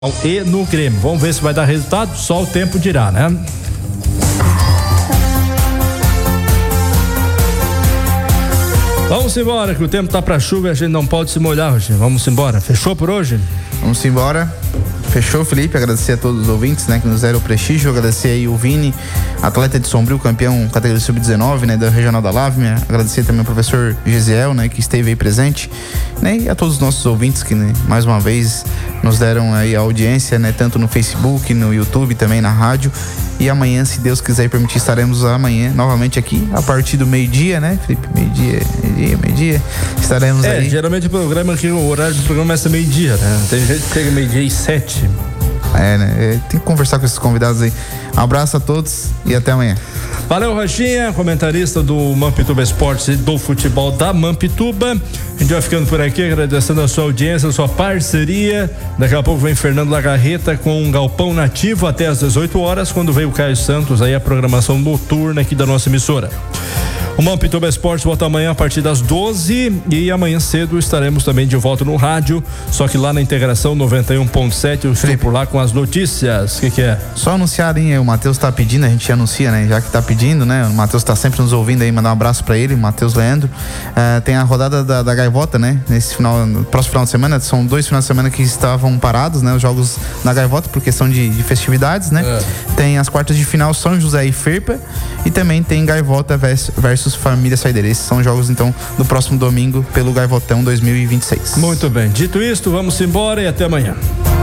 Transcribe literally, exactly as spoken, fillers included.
e no Grêmio. Vamos ver se vai dar resultado, só o tempo dirá, né? Vamos embora, que o tempo tá pra chuva e a gente não pode se molhar hoje. Vamos embora. Fechou por hoje? Vamos embora. Fechou, Felipe. Agradecer a todos os ouvintes, né, que nos deram o prestígio. Agradecer aí o Vini, atleta de Sombrio, campeão categoria sub dezenove, né, da Regional da Lavme. Agradecer também ao professor Gisiel, né, que esteve aí presente, né, e a todos os nossos ouvintes que, né, mais uma vez nos deram aí a audiência, né, tanto no Facebook, no YouTube, também na rádio. E amanhã, se Deus quiser e permitir, estaremos amanhã novamente aqui a partir do meio-dia, né, Felipe? Meio-dia, meio-dia, meio-dia. Estaremos é, aí. Geralmente o programa aqui, o horário do programa começa meio-dia, né? Tem gente que chega meio-dia e sete. É, né? É, tem que conversar com esses convidados aí. Um abraço a todos e até amanhã. Valeu, Rochinha, comentarista do Mampituba Esportes e do futebol da Mampituba. A gente vai ficando por aqui, agradecendo a sua audiência, a sua parceria. Daqui a pouco vem Fernando Lagarreta com um Galpão Nativo até às dezoito horas, quando veio o Caio Santos, aí a programação noturna aqui da nossa emissora. O Mampituba Esportes volta amanhã a partir das doze e amanhã cedo estaremos também de volta no rádio, só que lá na Integração noventa e um ponto sete eu estou por lá com as notícias. O que que é? Só anunciar, hein? O Matheus tá pedindo, a gente anuncia, né? Já que tá pedindo, né? O Matheus tá sempre nos ouvindo aí, mandar um abraço pra ele, o Matheus Leandro. Uh, tem a rodada da, da Gaivota, né? Nesse final, no próximo final de semana, são dois finais de semana que estavam parados, né? Os jogos da Gaivota por questão de, de festividades, né? É. Tem as quartas de final São José e Ferpa e também tem Gaivota versus, versus Família Saideira. Esses são jogos, então, no próximo domingo pelo Gaivotão dois mil e vinte e seis. Muito bem. Dito isto, vamos embora e até amanhã.